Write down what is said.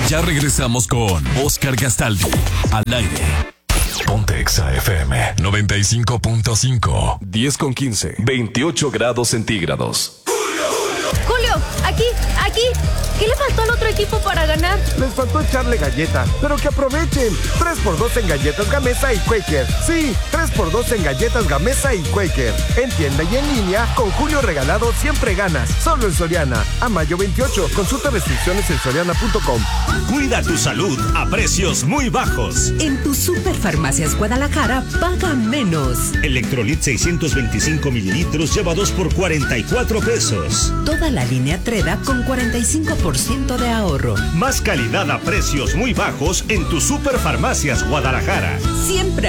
Ya regresamos con Oscar Gastaldi al aire. Ponte Exa FM 95.5. 10:15. 28 grados centígrados. Julio, aquí. ¿Qué le faltó al otro equipo para ganar? Les faltó echarle galleta, pero que aprovechen. 3x2 en galletas Gamesa y Quaker. Sí, 3x2 en galletas Gamesa y Quaker. En tienda y en línea, con Julio regalado siempre ganas. Solo en Soriana. A mayo 28. Consulta restricciones en soriana.com. Cuida tu salud a precios muy bajos. En tu Superfarmacias Guadalajara, paga menos. Electrolit 625 mililitros lleva 2 por 44 pesos. Toda la línea Treda con 45% de ahorro. Más calidad a precios muy bajos en tu Superfarmacias Guadalajara. Siempre